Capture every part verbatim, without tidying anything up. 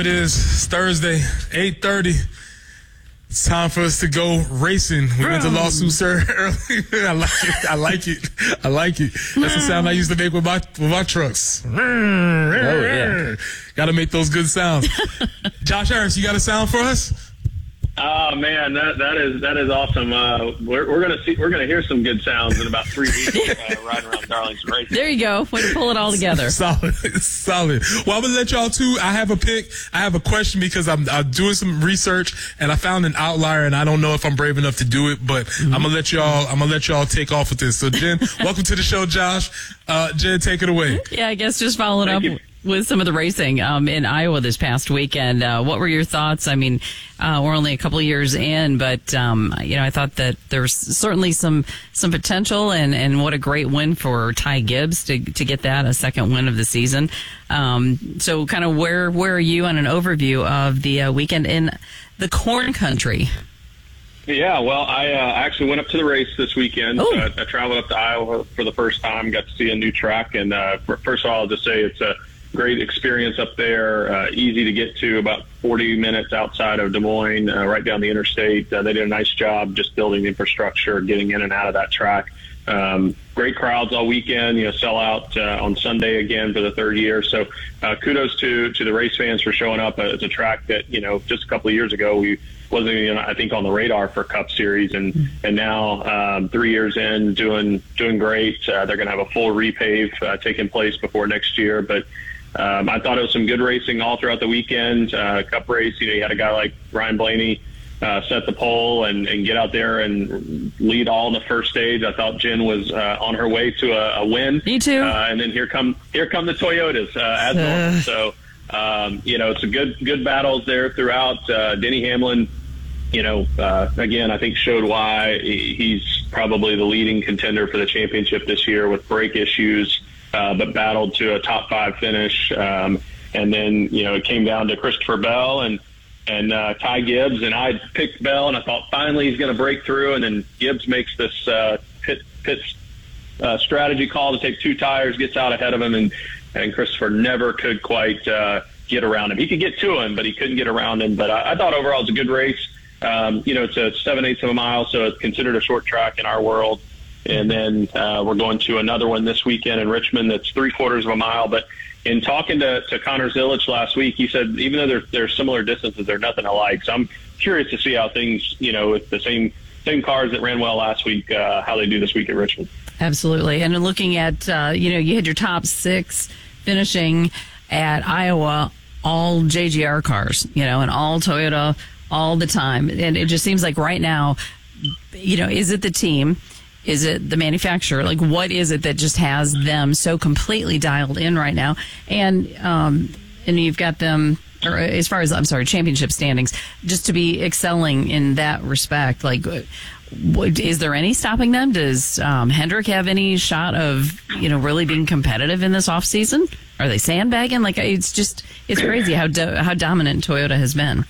it is. It's Thursday, eight thirty. It's time for us to go racing. We went to Lawsuit Sir early. I like it. I like it. I like it. That's the sound I used to make with my with my trucks. Oh, yeah. Got to make those good sounds. Josh Harris, you got a sound for us? Oh man, that that is that is awesome. Uh, we're we're gonna see we're gonna hear some good sounds in about three weeks uh, riding around Darlington racing. There you go. Way to pull it all together. Solid, solid. Well, I'm gonna let y'all too. I have a pick. I have a question because I'm, I'm doing some research and I found an outlier and I don't know if I'm brave enough to do it, but mm-hmm. I'm gonna let y'all. I'm gonna let y'all take off with this. So, Jen, welcome to the show, Josh. Uh, Jen, take it away. Yeah, I guess just following up you. with some of the racing um, in Iowa this past weekend. Uh, what were your thoughts? I mean, uh, we're only a couple of years in, but um, you know, I thought that there was certainly some some potential, and, and what a great win for Ty Gibbs to to get that a second win of the season. Um, so, kind of where where are you on an overview of the uh, weekend in the Corn Country? Yeah, well, I uh, actually went up to the race this weekend. So I, I traveled up to Iowa for the first time, got to see a new track, and uh, first of all, I'll just say it's a great experience up there, uh, easy to get to, about forty minutes outside of Des Moines, uh, right down the interstate. Uh, they did a nice job just building the infrastructure, getting in and out of that track. Um, great crowds all weekend, you know, sell out uh, on Sunday again for the third year. So uh, kudos to, to the race fans for showing up. Uh, it's a track that, you know, just a couple of years ago, we wasn't even, I think, on the radar for Cup Series. And, and now um, three years in, doing, doing great. Uh, they're going to have a full repave uh, taking place before next year. But Um, I thought it was some good racing all throughout the weekend. Uh, Cup race, you know, you had a guy like Ryan Blaney uh, set the pole and, and get out there and lead all in the first stage. I thought Jen was uh, on her way to a, a win. Me too. Uh, and then here come here come the Toyotas uh, as well. So um, you know, it's a good good battles there throughout. Uh, Denny Hamlin, you know, uh, again, I think showed why he's probably the leading contender for the championship this year with brake issues. Uh, but battled to a top five finish. Um, and then, you know, it came down to Christopher Bell and, and uh, Ty Gibbs. And I picked Bell, and I thought finally he's going to break through. And then Gibbs makes this uh, pit, pit uh, strategy call to take two tires, gets out ahead of him. And, and Christopher never could quite uh, get around him. He could get to him, but he couldn't get around him. But I, I thought overall it was a good race. Um, you know, it's a seven-eighths of a mile, so it's considered a short track in our world. And then uh, we're going to another one this weekend in Richmond that's three quarters of a mile. But in talking to, to Connor Zilic last week, he said even though they're, they're similar distances, they're nothing alike. So I'm curious to see how things, you know, with the same same cars that ran well last week, uh, how they do this week at Richmond. Absolutely. And looking at, uh, you know, you had your top six finishing at Iowa, all J G R cars, you know, and all Toyota all the time. And it just seems like right now, you know, is it the team? Is it the manufacturer? Like, what is it that just has them so completely dialed in right now? And um, and you've got them, or as far as, I'm sorry, championship standings, just to be excelling in that respect. Like, what, is there any stopping them? Does um, Hendrick have any shot of, you know, really being competitive in this off season? Are they sandbagging? Like, it's just, it's crazy how do, how dominant Toyota has been.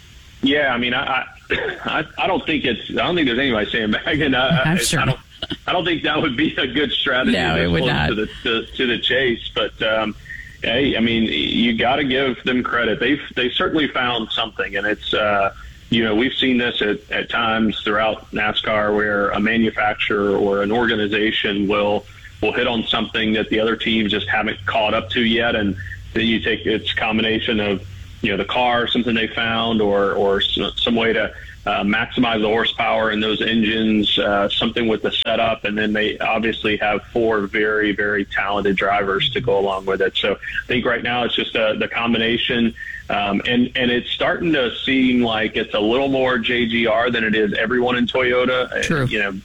Yeah, I mean, I, I, I don't think it's. I don't think there's anybody sandbagging. I, I'm I, sure. I don't. I don't think that would be a good strategy. No, it would not. To the to, to the chase, but um, hey, I mean, you got to give them credit. They've they certainly found something, and it's uh, you know, we've seen this at, at times throughout NASCAR where a manufacturer or an organization will will hit on something that the other teams just haven't caught up to yet, and then you take it's a combination of, you know, the car, something they found, or or some way to uh, maximize the horsepower in those engines, uh, something with the setup, and then they obviously have four very, very talented drivers to go along with it. So I think right now it's just uh, the combination, um, and and it's starting to seem like it's a little more J G R than it is everyone in Toyota. True. You know,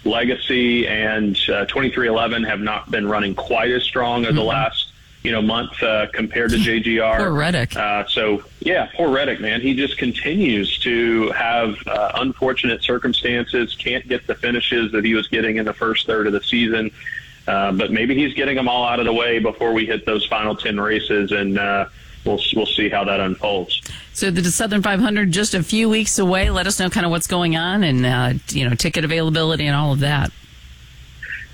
Legacy and uh, twenty-three eleven have not been running quite as strong as mm-hmm. the last, you know, month uh, compared to J G R. Poor Reddick. Uh, so, yeah, poor Reddick, man. He just continues to have uh, unfortunate circumstances, can't get the finishes that he was getting in the first third of the season. Uh, but maybe he's getting them all out of the way before we hit those final ten races, and uh, we'll we'll see how that unfolds. So the Southern five hundred just a few weeks away. Let us know kind of what's going on and, uh, you know, ticket availability and all of that.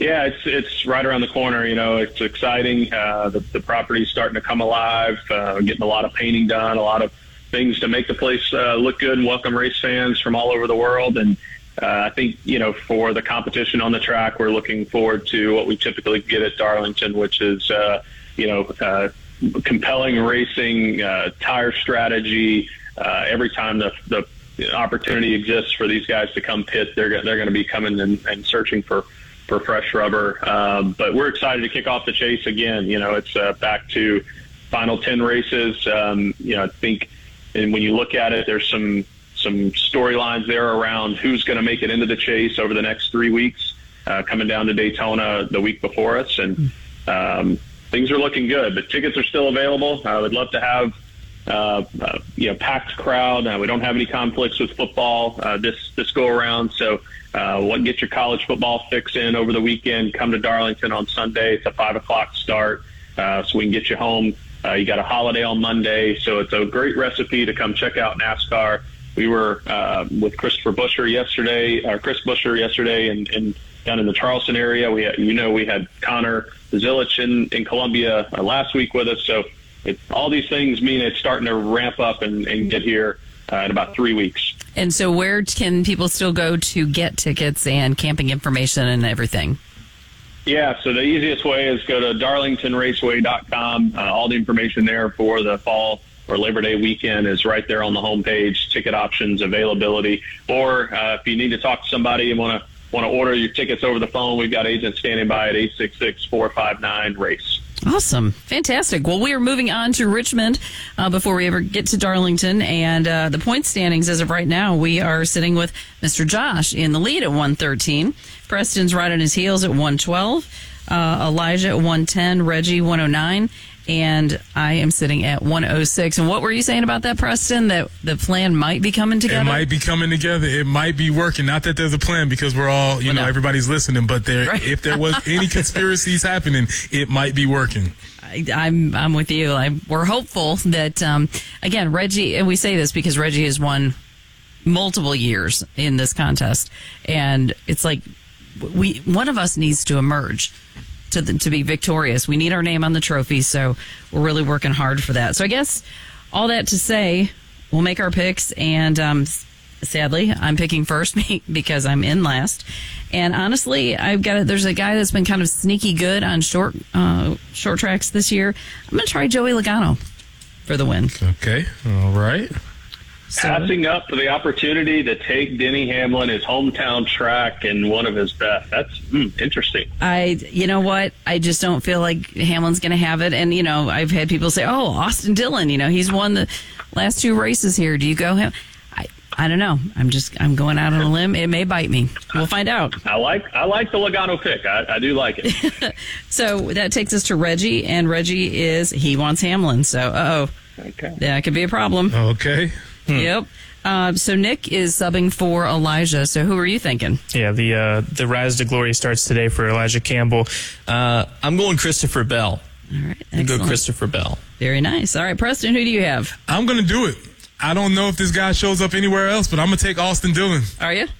Yeah, it's it's right around the corner. You know, it's exciting. Uh, the, the property's starting to come alive. Uh, we're getting a lot of painting done, a lot of things to make the place uh, look good and welcome race fans from all over the world. And uh, I think, you know, for the competition on the track, we're looking forward to what we typically get at Darlington, which is, uh, you know, uh, compelling racing, uh, tire strategy. Uh, every time the, the opportunity exists for these guys to come pit, they're, they're going to be coming and, and searching for for fresh rubber. Um, but we're excited to kick off the chase again. You know, it's uh, back to final ten races. Um, you know, I think, and when you look at it, there's some some storylines there around who's going to make it into the chase over the next three weeks, uh, coming down to Daytona the week before us. And um, things are looking good, but tickets are still available. I would love to have, uh, uh, you know, packed crowd. Uh, we don't have any conflicts with football uh, this, this go around. So, Uh, what get your college football fix in over the weekend. Come to Darlington on Sunday. It's a five o'clock start, uh, so we can get you home. Uh, you got a holiday on Monday, so it's a great recipe to come check out NASCAR. We were uh, with Christopher Busher yesterday, or Chris Busher yesterday, and, and down in the Charleston area. We, had, you know, we had Connor Zilich in, in Columbia uh, last week with us. So it, all these things mean it's starting to ramp up and, and get here uh, in about three weeks. And so where can people still go to get tickets and camping information and everything? Yeah, so the easiest way is go to darlington raceway dot com. Uh, all the information there for the fall or Labor Day weekend is right there on the homepage, ticket options, availability. Or uh, if you need to talk to somebody and want to want to order your tickets over the phone, we've got agents standing by at eight six six, four five nine, RACE. Awesome. Fantastic. Well, we are moving on to Richmond uh, before we ever get to Darlington. And uh, the point standings as of right now, we are sitting with Mister Josh in the lead at one thirteen. Preston's right on his heels at one twelve. Uh, Elijah at one ten. Reggie one oh nine. And I am sitting at one oh six. And what were you saying about that, Preston? That the plan might be coming together? It might be coming together. It might be working. Not that there's a plan because we're all, you well, know, no. everybody's listening. But there, right. if there was any conspiracies happening, it might be working. I, I'm I'm with you. I, we're hopeful that, um, again, Reggie, and we say this because Reggie has won multiple years in this contest. And it's like we one of us needs to emerge. To, the, to be victorious. We need our name on the trophy, so we're really working hard for that. So I guess all that to say, we'll make our picks, and um, sadly, I'm picking first because I'm in last. And honestly, I've got a, there's a guy that's been kind of sneaky good on short uh, short tracks this year. I'm going to try Joey Logano for the win. Okay, all right. So, Passing up for the opportunity to take Denny Hamlin, his hometown track, and one of his best. That's mm, interesting. I, you know what? I just don't feel like Hamlin's going to have it. And, you know, I've had people say, oh, Austin Dillon, you know, he's won the last two races here. Do you go him? I, I don't know. I'm just, I'm going out on a limb. It may bite me. We'll find out. I like, I like the Logano pick. I, I do like it. So that takes us to Reggie, and Reggie is, he wants Hamlin. So, uh-oh. Okay. That could be a problem. Okay. Hmm. Yep. Uh, so Nick is subbing for Elijah. So who are you thinking? Yeah, the uh, the Rise to Glory starts today for Elijah Campbell. Uh, I'm going Christopher Bell. All right. I'm going Christopher Bell. Very nice. All right, Preston, who do you have? I'm going to do it. I don't know if this guy shows up anywhere else, but I'm going to take Austin Dillon. Are you?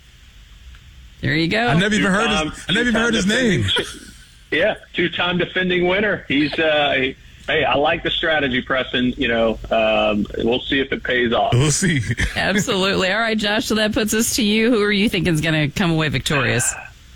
There you go. I never even heard um, his, I never even heard his name. Yeah, two-time defending winner. He's uh, he, hey, I like the strategy, Preston. You know, um, we'll see if it pays off. We'll see. Absolutely. All right, Josh, so that puts us to you. Who are you thinking is going to come away victorious?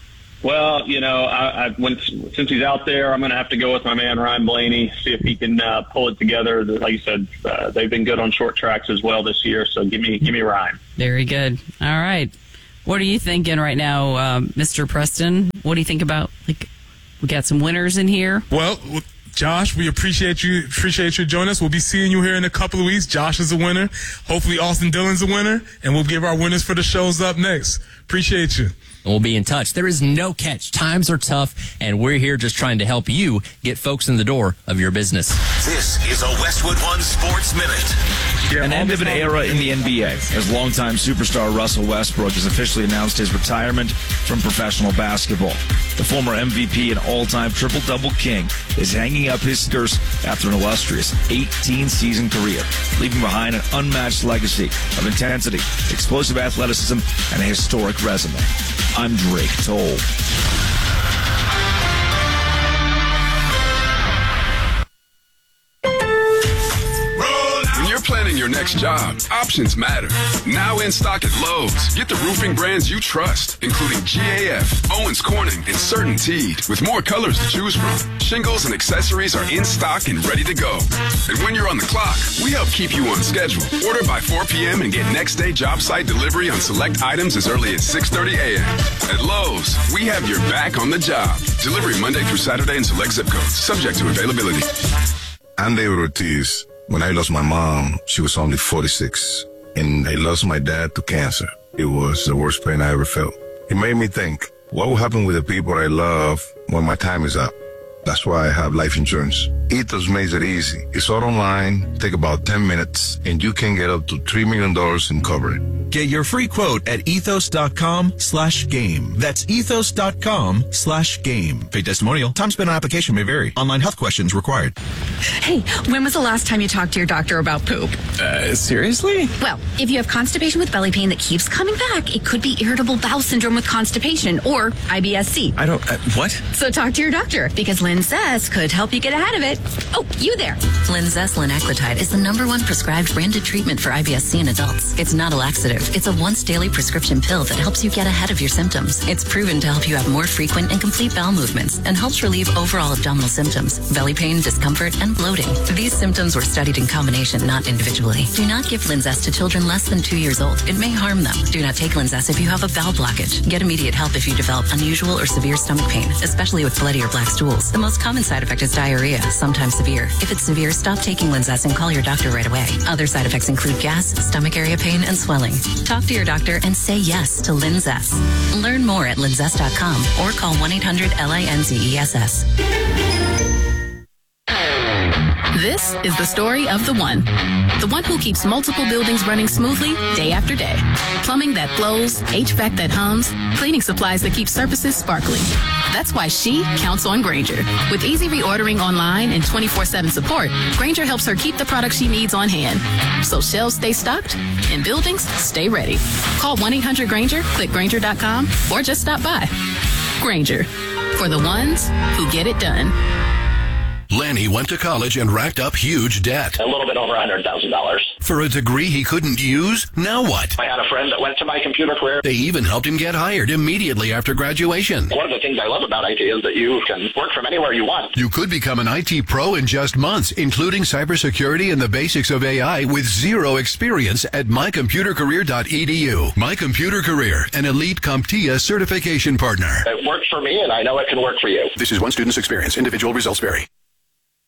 Well, you know, I, I when, since he's out there, I'm going to have to go with my man Ryan Blaney, see if he can uh, pull it together. Like you said, uh, they've been good on short tracks as well this year, so give me give me Ryan. Very good. All right. What are you thinking right now, um, Mister Preston? What do you think about, like, we got some winners in here? Well, Josh, we appreciate you appreciate you joining us. We'll be seeing you here in a couple of weeks. Josh is a winner. Hopefully Austin Dillon's a winner, and we'll give our winners for the shows up next. Appreciate you. We'll be in touch. There is no catch. Times are tough, and we're here just trying to help you get folks in the door of your business. This is a Westwood One Sports Minute. Yeah, an end of an era in the N B A, as longtime superstar Russell Westbrook has officially announced his retirement from professional basketball. The former M V P and all-time triple-double king is hanging up his skirts after an illustrious eighteen-season career, leaving behind an unmatched legacy of intensity, explosive athleticism, and a historic resume. I'm Drake Toll. your next job, options matter. Now in stock at Lowe's. Get the roofing brands you trust, including G A F, Owens Corning, and CertainTeed, with more colors to choose from. Shingles and accessories are in stock and ready to go. And when you're on the clock, we help keep you on schedule. Order by four p.m. and get next day job site delivery on select items as early as six thirty a.m. At Lowe's, we have your back on the job. Delivery Monday through Saturday in select zip codes, subject to availability. I'm David Ortiz. When I lost my mom, she was only forty-six, and I lost my dad to cancer. It was the worst pain I ever felt. It made me think, what will happen with the people I love when my time is up? That's why I have life insurance. Ethos makes it easy. It's all online, take about ten minutes, and you can get up to three million dollars in coverage. Get your free quote at ethos.com slash game. That's ethos.com slash game. Paid testimonial. Time spent on application may vary. Online health questions required. Hey, when was the last time you talked to your doctor about poop? Uh, seriously? Well, if you have constipation with belly pain that keeps coming back, it could be irritable bowel syndrome with constipation or I B S C. I don't, uh, what? So talk to your doctor because Linzess could help you get ahead of it. Oh, you there. Linzess linaclotide is the number one prescribed branded treatment for I B S C in adults. It's not a laxative. It's a once daily prescription pill that helps you get ahead of your symptoms. It's proven to help you have more frequent and complete bowel movements and helps relieve overall abdominal symptoms, belly pain, discomfort, and bloating. These symptoms were studied in combination, not individually. Do not give Linzess to children less than two years old. It may harm them. Do not take Linzess if you have a bowel blockage. Get immediate help if you develop unusual or severe stomach pain, especially with bloody or black stools. The most common side effect is diarrhea, sometimes severe. If it's severe, stop taking Linzess and call your doctor right away. Other side effects include gas, stomach area pain, and swelling. Talk to your doctor and say yes to Linzess. Learn more at linzess dot com or call one eight hundred L I N Z E S S. This is the story of the one. The one who keeps multiple buildings running smoothly day after day. Plumbing that flows, H V A C that hums, cleaning supplies that keep surfaces sparkling. That's why she counts on Grainger. With easy reordering online and twenty-four seven support, Grainger helps her keep the products she needs on hand. So shelves stay stocked and buildings stay ready. Call one eight hundred Grainger, click Grainger dot com, or just stop by. Grainger, for the ones who get it done. Lanny went to college and racked up huge debt. A little bit over one hundred thousand dollars. For a degree he couldn't use? Now what? I had a friend that went to My Computer Career. They even helped him get hired immediately after graduation. One of the things I love about I T is that you can work from anywhere you want. You could become an I T pro in just months, including cybersecurity and the basics of A I with zero experience at my computer career dot e d u. My Computer Career, an elite CompTIA certification partner. It worked for me, and I know it can work for you. This is one student's experience. Individual results vary.